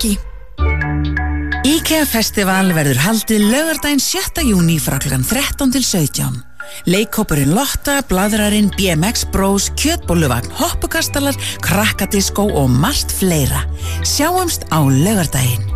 ekki. IKEA Festival verður haldið laugardaginn 7. júní frá klukkan 13 til 17. Leikhópurinn Lotta, Bladrarinn, BMX Bros, Kjötbolluvagn, Hoppukastalar, Krakkadiskó og margt fleira. Sjáumst á laugardaginn.